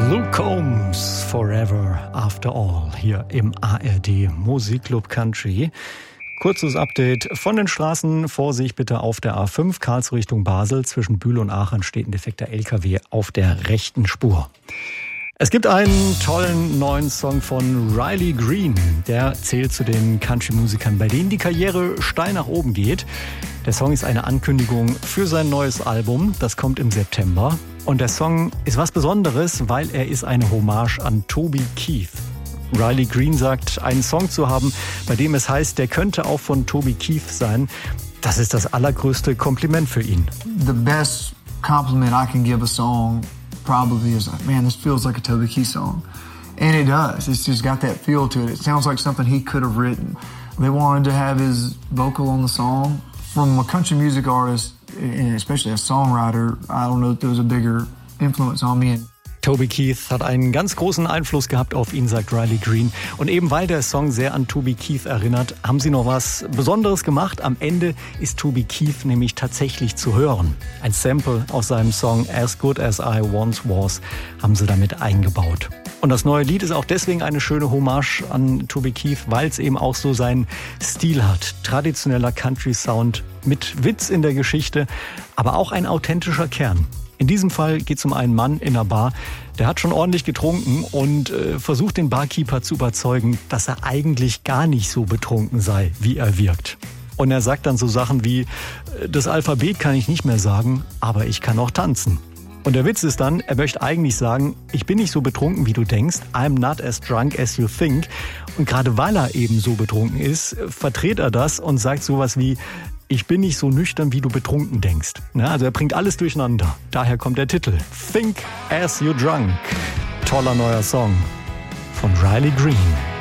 Luke Combs, Forever After All, hier im ARD Musikclub Country. Kurzes Update von den Straßen. Vorsicht bitte auf der A5 Karlsruhe Richtung Basel. Zwischen Bühl und Aachen steht ein defekter LKW auf der rechten Spur. Es gibt einen tollen neuen Song von Riley Green. Der zählt zu den Country-Musikern, bei denen die Karriere steil nach oben geht. Der Song ist eine Ankündigung für sein neues Album. Das kommt im September. Und der Song ist was Besonderes, weil er ist eine Hommage an Toby Keith. Riley Green sagt, einen Song zu haben, bei dem es heißt, der könnte auch von Toby Keith sein. Das ist das allergrößte Kompliment für ihn. The best compliment I can give a song probably is like, man, this feels like a Toby Keith song. And it does. It's just got that feel to it. It sounds like something he could have written. They wanted to have his vocal on the song. From a country music artist, and especially a songwriter, I don't know if there was a bigger influence on me. Toby Keith hat einen ganz großen Einfluss gehabt auf ihn, sagt Riley Green. Und eben weil der Song sehr an Toby Keith erinnert, haben sie noch was Besonderes gemacht. Am Ende ist Toby Keith nämlich tatsächlich zu hören. Ein Sample aus seinem Song As Good As I Once Was haben sie damit eingebaut. Und das neue Lied ist auch deswegen eine schöne Hommage an Toby Keith, weil es eben auch so seinen Stil hat. Traditioneller Country-Sound mit Witz in der Geschichte, aber auch ein authentischer Kern. In diesem Fall geht es um einen Mann in einer Bar, der hat schon ordentlich getrunken und versucht den Barkeeper zu überzeugen, dass er eigentlich gar nicht so betrunken sei, wie er wirkt. Und er sagt dann so Sachen wie, das Alphabet kann ich nicht mehr sagen, aber ich kann auch tanzen. Und der Witz ist dann, er möchte eigentlich sagen, ich bin nicht so betrunken, wie du denkst, I'm not as drunk as you think. Und gerade weil er eben so betrunken ist, verdreht er das und sagt sowas wie, ich bin nicht so nüchtern, wie du betrunken denkst. Also er bringt alles durcheinander. Daher kommt der Titel Think As You Drunk. Toller neuer Song von Riley Green.